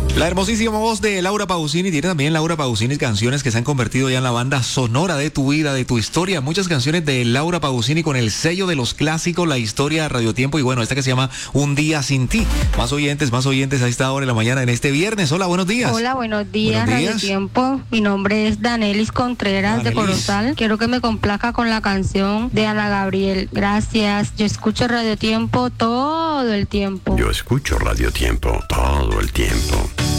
La hermosísima voz de Laura Pausini. Tiene también Laura Pausini canciones que se han convertido ya en la banda sonora de tu vida, de tu historia. Muchas canciones de Laura Pausini con el sello de los clásicos, la historia de Radio Tiempo. Y bueno, esta que se llama Un Día Sin Ti. Más oyentes a esta hora de la mañana en este viernes. Hola, buenos días. Hola, buenos días, Radio Tiempo. Mi nombre es Danelis Contreras de Corozal. Quiero que me complaca con la canción de Ana Gabriel. Gracias. Yo escucho Radio Tiempo todo el tiempo. Yo escucho Radio Tiempo todo el tiempo.